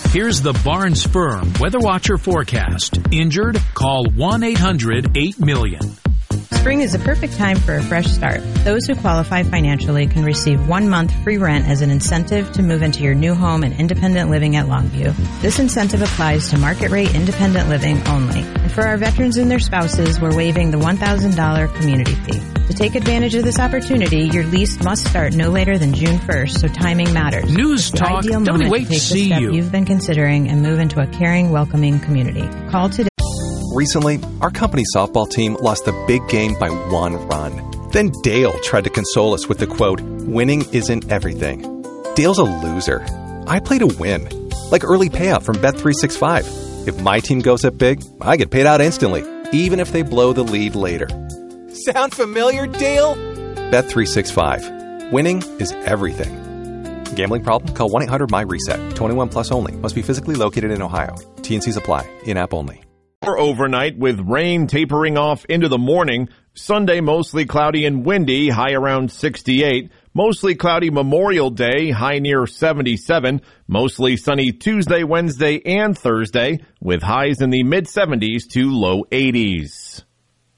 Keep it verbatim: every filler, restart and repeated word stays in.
Here's the Barnes Firm Weather Watcher forecast. Injured? Call one eight hundred eight million. Spring is a perfect time for a fresh start. Those who qualify financially can receive one month free rent as an incentive to move into your new home and independent living at Longview. This incentive applies to market rate independent living only. And for our veterans and their spouses, we're waiving the one thousand dollars community fee. To take advantage of this opportunity, your lease must start no later than June first, so timing matters. News Talk W H C U. You've been considering and move into a caring, welcoming community. Call today. Recently, our company softball team lost the big game by one run. Then Dale tried to console us with the quote, "Winning isn't everything." Dale's a loser. I play to win. Like early payout from Bet three sixty-five. If my team goes up big, I get paid out instantly, even if they blow the lead later. Sound familiar, Dale? Bet three sixty-five. Winning is everything. Gambling problem? Call one eight hundred M Y reset. twenty-one plus only. Must be physically located in Ohio. T N Cs apply. In-app only. Overnight with rain tapering off into the morning. Sunday mostly cloudy and windy, high around sixty-eight. Mostly cloudy Memorial Day, high near seventy-seven. Mostly sunny Tuesday, Wednesday, and Thursday with highs in the mid seventies to low eighties.